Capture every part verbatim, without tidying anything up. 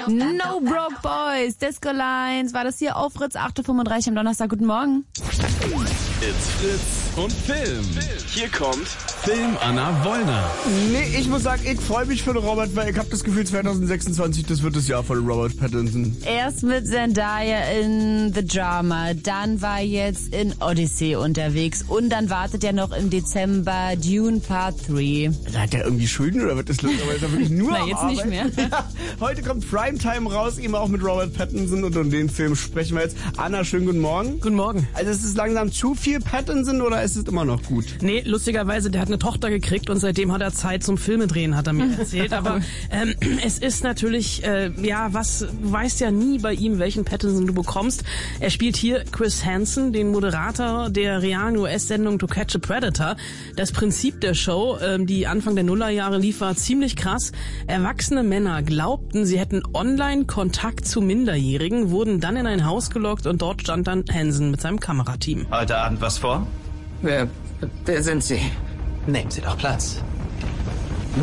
No Broke Boys, Disco Lines, war das hier auf Fritz acht Uhr fünfunddreißig am Donnerstag. Guten Morgen. It's Fritz und Film. Hier kommt Film Anna Wollner. Nee, ich muss sagen, ich freue mich für den Robert, weil ich habe das Gefühl, zwanzig sechsundzwanzig, das wird das Jahr von Robert Pattinson. Erst mit Zendaya in The Drama, dann war jetzt in Odyssey unterwegs und dann wartet ja noch im Dezember Dune Part drei. Da hat er irgendwie Schulden oder wird das los? Aber ist er wirklich nur Na, am jetzt nicht Arbeiten? mehr. Ja, heute kommt Primetime raus, eben auch mit Robert Pattinson und um den Film sprechen wir jetzt. Anna, schönen guten Morgen. Guten Morgen. Also ist es langsam zu viel Pattinson oder ist es immer noch gut? Nee, lustigerweise, der hat eine Tochter gekriegt und seitdem hat er Zeit zum Filmedrehen, hat er mir erzählt. Aber ähm, es ist natürlich, äh, ja, was, du weißt ja nie bei ihm, welchen Pattinson du bekommst. Er spielt hier Chris Hansen, den Moderator der realen U S-Sendung To Catch a Predator. Das Prinzip der Show, ähm, die Anfang der Nullerjahre lief, war ziemlich krass. Erwachsene Männer glaubten, sie hätten Online-Kontakt zu Minderjährigen, wurden dann in ein Haus gelockt und dort stand dann Hansen mit seinem Kamerateam. Heute Abend was vor? Wer, wer sind Sie? Nehmen Sie doch Platz. Hm?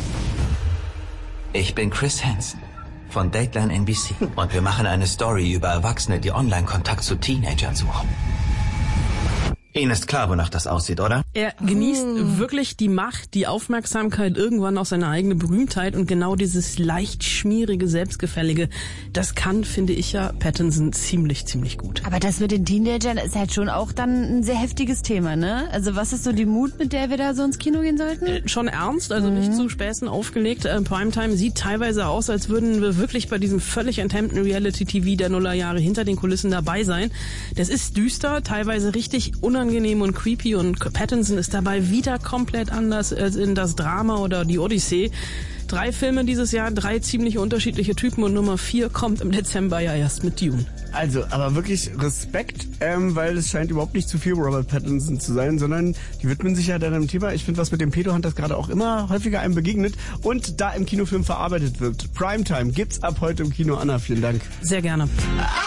Ich bin Chris Hansen von Dateline N B C und wir machen eine Story über Erwachsene, die Online-Kontakt zu Teenagern suchen. Ihnen ist klar, wonach das aussieht, oder? Er genießt hm. wirklich die Macht, die Aufmerksamkeit, irgendwann auch seine eigene Berühmtheit und genau dieses leicht schmierige, selbstgefällige, das kann, finde ich ja, Pattinson ziemlich, ziemlich gut. Aber das mit den Teenagern ist halt schon auch dann ein sehr heftiges Thema, ne? Also was ist so die Mut, mit der wir da so ins Kino gehen sollten? Äh, schon ernst, also mhm. nicht zu Späßen aufgelegt. Äh, Primetime sieht teilweise aus, als würden wir wirklich bei diesem völlig enthemmten Reality-T V der Nullerjahre hinter den Kulissen dabei sein. Das ist düster, teilweise richtig unangenehm und creepy und Pattinson ist dabei wieder komplett anders als in das Drama oder die Odyssee. Drei Filme dieses Jahr, drei ziemlich unterschiedliche Typen und Nummer vier kommt im Dezember ja erst mit Dune. Also, aber wirklich Respekt, ähm, weil es scheint überhaupt nicht zu viel Robert Pattinson zu sein, sondern die widmen sich ja deinem Thema. Ich finde, was mit dem Pedo-Hand das gerade auch immer häufiger einem begegnet und da im Kinofilm verarbeitet wird. Primetime gibt's ab heute im Kino. Anna, vielen Dank. Sehr gerne.